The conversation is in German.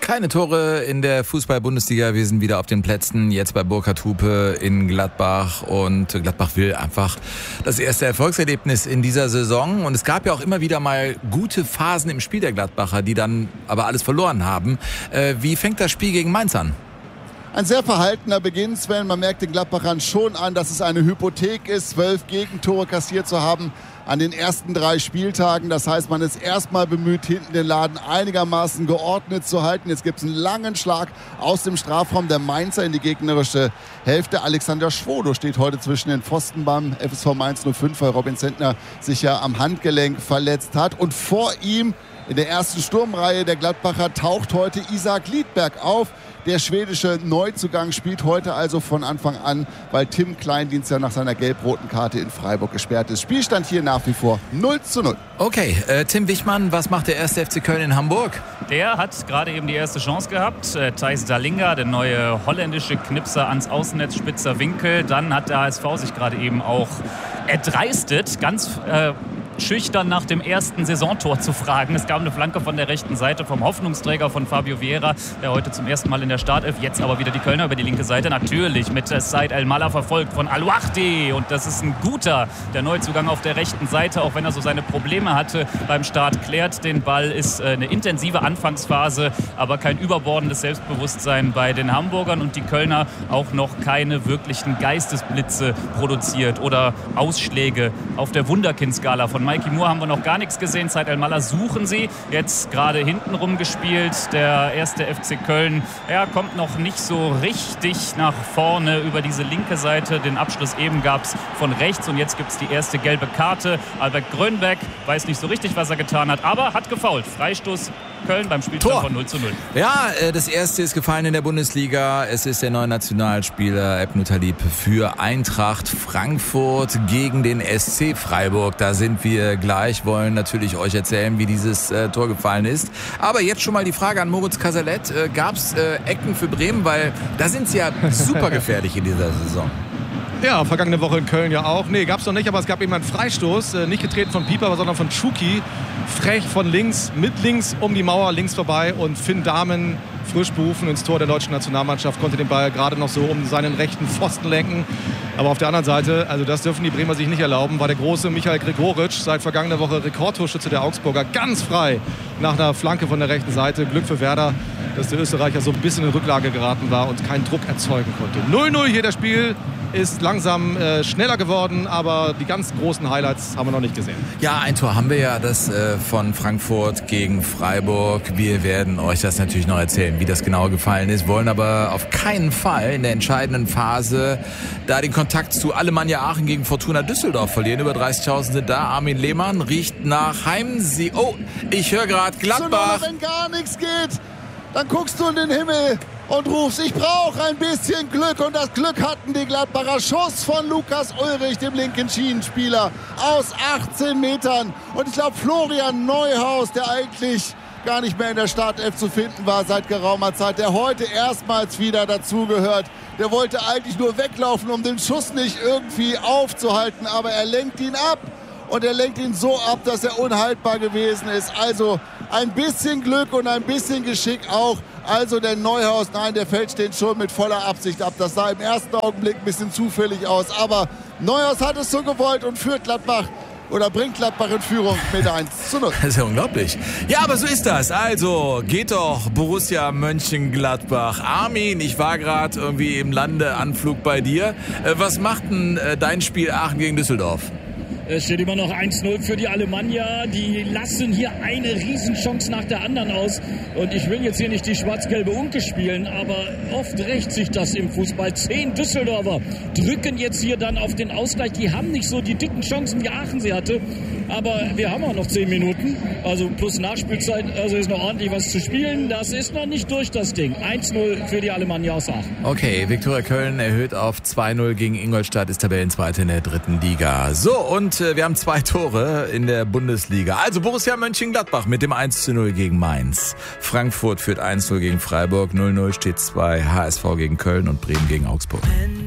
Keine Tore in der Fußball-Bundesliga. Wir sind wieder auf den Plätzen, jetzt bei Burkhard Hupe in Gladbach. Und Gladbach will einfach das erste Erfolgserlebnis in dieser Saison. Und es gab ja auch immer wieder mal gute Phasen im Spiel der Gladbacher, die dann aber alles verloren haben. Wie fängt das Spiel gegen Mainz an? Ein sehr verhaltener Beginn, Sven. Man merkt den Gladbachern schon an, dass es eine Hypothek ist, 12 Gegentore kassiert zu haben an den ersten 3 Spieltagen. Das heißt, man ist erstmal bemüht, hinten den Laden einigermaßen geordnet zu halten. Jetzt gibt es einen langen Schlag aus dem Strafraum der Mainzer in die gegnerische Hälfte. Alexander Schwodo steht heute zwischen den Pfosten beim FSV Mainz 05, weil Robin Zentner sich ja am Handgelenk verletzt hat. Und vor ihm in der ersten Sturmreihe der Gladbacher taucht heute Isak Lidberg auf. Der schwedische Neuzugang spielt heute also von Anfang an, weil Tim Kleindienst ja nach seiner gelb-roten Karte in Freiburg gesperrt ist. Spielstand hier nach wie vor 0:0. Okay, Tim Wichmann, was macht der 1. FC Köln in Hamburg? Der hat gerade eben die erste Chance gehabt. Thijs Dallinga, der neue holländische Knipser ans Außennetz, spitzer Winkel. Dann hat der HSV sich gerade eben auch erdreistet, ganz schüchtern nach dem ersten Saisontor zu fragen. Es gab eine Flanke von der rechten Seite vom Hoffnungsträger von Fabio Vieira, der heute zum ersten Mal in der Startelf, jetzt aber wieder die Kölner über die linke Seite. Natürlich mit Said El-Malla verfolgt von Al-Wahdi. Und das ist ein guter, der Neuzugang auf der rechten Seite, auch wenn er so seine Probleme hatte beim Start, klärt den Ball. Ist eine intensive Anfangsphase, aber kein überbordendes Selbstbewusstsein bei den Hamburgern und die Kölner auch noch keine wirklichen Geistesblitze produziert oder Ausschläge auf der Wunderkind-Skala. Von Mikey Moore haben wir noch gar nichts gesehen. Said El-Malla suchen sie. Jetzt gerade hintenrum gespielt. Der 1. FC Köln kommt noch nicht so richtig nach vorne über diese linke Seite. Den Abschluss eben gab es von rechts und jetzt gibt es die erste gelbe Karte. Albert Grönbeck weiß nicht so richtig, was er getan hat, aber hat gefoult. Freistoß Köln beim Spielstand von 0:0. Ja, das erste ist gefallen in der Bundesliga. Es ist der neue Nationalspieler Ebnu Talib für Eintracht Frankfurt gegen den SC Freiburg. Da sind wir gleich, wollen natürlich euch erzählen, wie dieses Tor gefallen ist. Aber jetzt schon mal die Frage an Moritz Casalet. Gab es Ecken für Bremen? Weil da sind sie ja super gefährlich in dieser Saison. Ja, vergangene Woche in Köln ja auch. Nee, gab's noch nicht, aber es gab eben einen Freistoß. Nicht getreten von Pieper, sondern von Tschuki. Frech von links, mit links um die Mauer, links vorbei. Und Finn Dahmen, frisch berufen ins Tor der deutschen Nationalmannschaft, konnte den Ball gerade noch so um seinen rechten Pfosten lenken. Aber auf der anderen Seite, also das dürfen die Bremer sich nicht erlauben, war der große Michael Gregoritsch seit vergangener Woche Rekordtorschütze der Augsburger ganz frei nach einer Flanke von der rechten Seite. Glück für Werder, dass der Österreicher so ein bisschen in Rücklage geraten war und keinen Druck erzeugen konnte. 0:0 hier das Spiel. Ist langsam schneller geworden, aber die ganz großen Highlights haben wir noch nicht gesehen. Ja, ein Tor haben wir ja, das von Frankfurt gegen Freiburg. Wir werden euch das natürlich noch erzählen, wie das genau gefallen ist, wollen aber auf keinen Fall in der entscheidenden Phase da den Kontakt zu Alemannia Aachen gegen Fortuna Düsseldorf verlieren. Über 30.000 sind da. Armin Lehmann riecht nach Heimsieg. Oh, ich höre gerade Gladbach. Wenn gar nichts geht, dann guckst du in den Himmel und rufst, ich brauche ein bisschen Glück. Und das Glück hatten die Gladbacher. Schuss von Lukas Ulrich, dem linken Schienenspieler, aus 18 Metern. Und ich glaube, Florian Neuhaus, der eigentlich gar nicht mehr in der Startelf zu finden war seit geraumer Zeit, der heute erstmals wieder dazugehört. Der wollte eigentlich nur weglaufen, um den Schuss nicht irgendwie aufzuhalten. Aber er lenkt ihn ab. Und er lenkt ihn so ab, dass er unhaltbar gewesen ist. Also ein bisschen Glück und ein bisschen Geschick auch. Also der Neuhaus, nein, der fällt steht schon mit voller Absicht ab. Das sah im ersten Augenblick ein bisschen zufällig aus. Aber Neuhaus hat es so gewollt und führt Gladbach oder bringt Gladbach in Führung mit 1:0. Das ist ja unglaublich. Ja, aber so ist das. Also geht doch Borussia Mönchengladbach. Armin, ich war gerade irgendwie im Landeanflug bei dir. Was macht denn dein Spiel Aachen gegen Düsseldorf? Es steht immer noch 1:0 für die Alemannia. Die lassen hier eine Riesenchance nach der anderen aus. Und ich will jetzt hier nicht die schwarz-gelbe Unke spielen, aber oft rächt sich das im Fußball. 10 Düsseldorfer drücken jetzt hier dann auf den Ausgleich. Die haben nicht so die dicken Chancen, wie Aachen sie hatte. Aber wir haben auch noch 10 Minuten. Also plus Nachspielzeit. Also ist noch ordentlich was zu spielen. Das ist noch nicht durch, das Ding. 1:0 für die Alemannia aus Aachen. Okay, Viktoria Köln erhöht auf 2:0 gegen Ingolstadt, ist Tabellenzweite in der 3. Liga. So, und wir haben 2 Tore in der Bundesliga. Also Borussia Mönchengladbach mit dem 1:0 gegen Mainz. Frankfurt führt 1:0 gegen Freiburg. 0:0 steht 2 HSV gegen Köln und Bremen gegen Augsburg.